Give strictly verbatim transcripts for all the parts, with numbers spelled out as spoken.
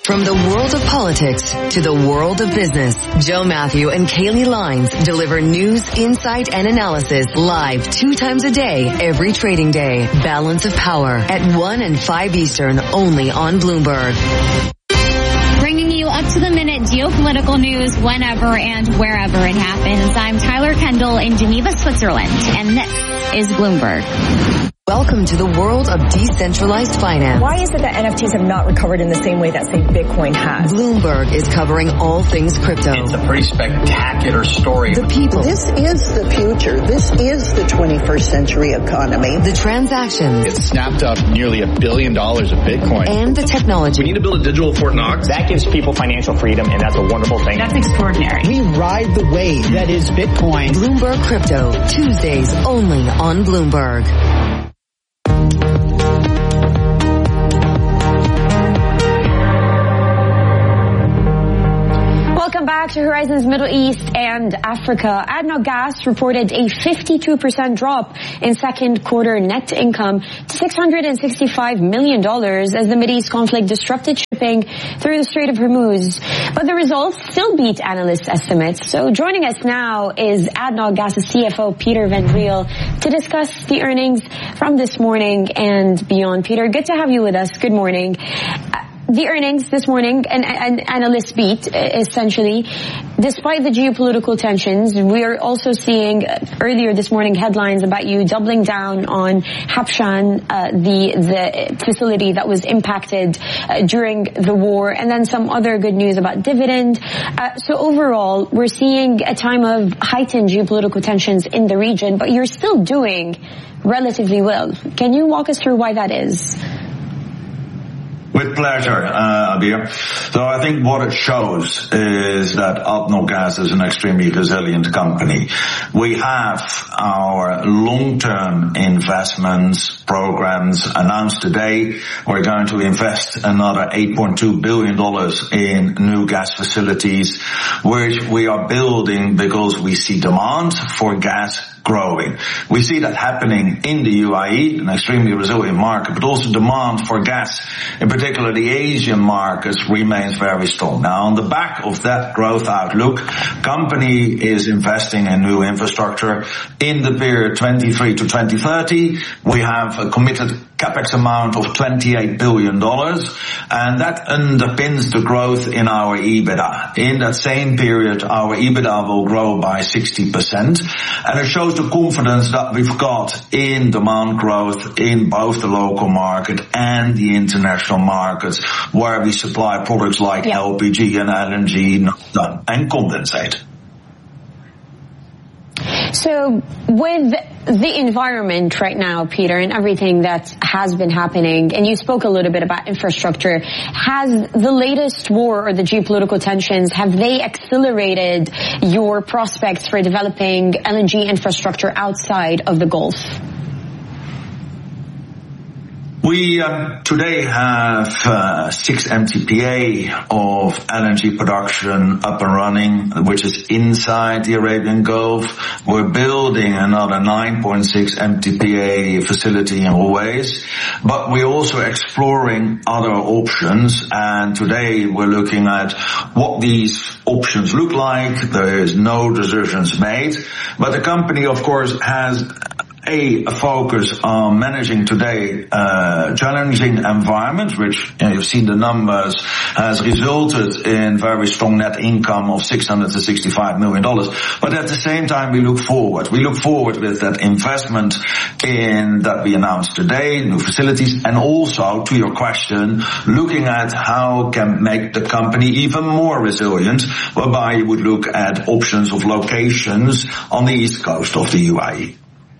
From the world of politics to the world of business, Joe Matthew and Kaylee Lines deliver news, insight, and analysis live two times a day, every trading day. Balance of Power at one and five Eastern, only on Bloomberg. Bringing you up to the minute geopolitical news whenever and wherever it happens. I'm Tyler Kendall in Geneva, Switzerland, and this is Bloomberg. Welcome to the world of decentralized finance. Why is it that N F Ts have not recovered in the same way that, say, Bitcoin has? Bloomberg is covering all things crypto. It's a pretty spectacular story. The people. This is the future. This is the twenty-first century economy. The transactions. It snapped up nearly a billion dollars of Bitcoin. And the technology. We need to build a digital Fort Knox. That gives people financial freedom, and that's a wonderful thing. That's extraordinary. We ride the wave that is Bitcoin. Bloomberg Crypto, Tuesdays only on Bloomberg. Welcome back to Horizons Middle East and Africa. ADNOC Gas reported a fifty-two percent drop in second quarter net income to six hundred sixty-five million dollars as the Mideast conflict disrupted shipping through the Strait of Hormuz. But the results still beat analysts' estimates. So joining us now is ADNOC Gas' C F O, Peter Van Driel, to discuss the earnings from this morning and beyond. Peter, good to have you with us. Good morning. The earnings this morning, an, an analyst beat, essentially. Despite the geopolitical tensions, we are also seeing uh, earlier this morning headlines about you doubling down on Habshan, uh, the the facility that was impacted uh, during the war, and then some other good news about dividend. Uh, so overall, we're seeing a time of heightened geopolitical tensions in the region, but you're still doing relatively well. Can you walk us through why that is? With pleasure, uh, Abir. So I think what it shows is that ADNOC Gas is an extremely resilient company. We have our long-term investments programs announced today. We're going to invest another eight point two billion dollars in new gas facilities, which we are building because we see demand for gas growing. We see that happening in the U A E, an extremely resilient market, but also demand for gas, in particular the Asian markets, remains very strong. Now, on the back of that growth outlook, company is investing in new infrastructure. In the period twenty-three to twenty thirty, we have a committed capex amount of twenty-eight billion dollars, and that underpins the growth in our EBITDA. In that same period, our EBITDA will grow by sixty percent, and it shows the confidence that we've got in demand growth in both the local market and the international markets, where we supply products like yeah. L P G and L N G and condensate. So with the environment right now, Peter, and everything that has been happening, and you spoke a little bit about infrastructure, has the latest war or the geopolitical tensions, have they accelerated your prospects for developing L N G infrastructure outside of the Gulf? We uh, today have uh, six M T P A of L N G production up and running, which is inside the Arabian Gulf. We're building another nine point six M T P A facility in Ruwais, but we're also exploring other options, and today we're looking at what these options look like. There is no decisions made, but the company, of course, has A, a focus on managing today uh challenging environment, which, you know, you've seen the numbers, has resulted in very strong net income of six hundred sixty-five million dollars. But at the same time, we look forward. We look forward with that investment in that we announced today, new facilities, and also, to your question, looking at how can make the company even more resilient, whereby you would look at options of locations on the east coast of the U A E.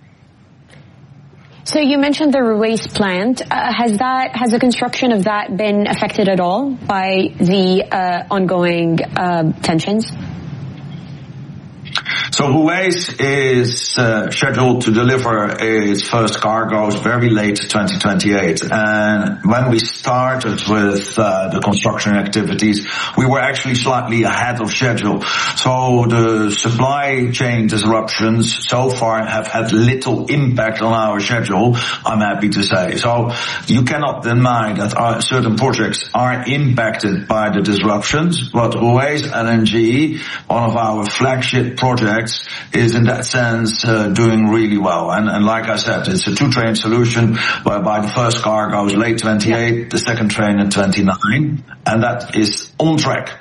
So you mentioned the Ruwais plant. Uh, has that, has the construction of that been affected at all by the uh, ongoing uh, tensions? So Ruwais is uh, scheduled to deliver its first cargoes very late twenty twenty-eight. And when we started with uh, the construction activities, we were actually slightly ahead of schedule. So the supply chain disruptions so far have had little impact on our schedule, I'm happy to say. So you cannot deny that our, certain projects are impacted by the disruptions, but Ruwais L N G, one of our flagship projects, is in that sense uh, doing really well. And, and like I said, it's a two-train solution whereby the first car goes late twenty-eight, yeah. the second train in twenty-nine, and that is on track.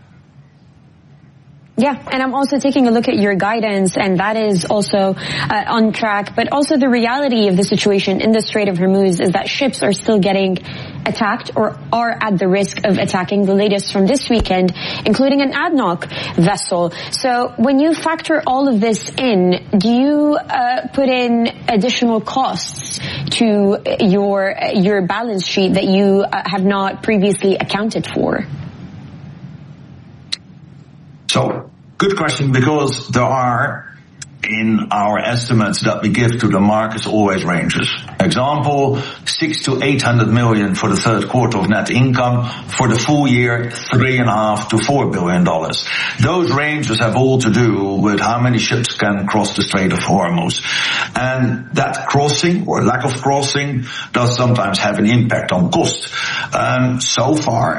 Yeah, and I'm also taking a look at your guidance, and that is also uh, on track. But also the reality of the situation in the Strait of Hormuz is that ships are still getting attacked or are at the risk of attacking. The latest from this weekend, including an A D N O C vessel. So when you factor all of this in, do you uh, put in additional costs to your your balance sheet that you uh, have not previously accounted for? So, good question, because there are, in our estimates that we give to the markets, always ranges. Example, six to eight hundred million for the third quarter of net income. For the full year, three and a half to four billion dollars. Those ranges have all to do with how many ships can cross the Strait of Hormuz. And that crossing, or lack of crossing, does sometimes have an impact on cost. Um, so far,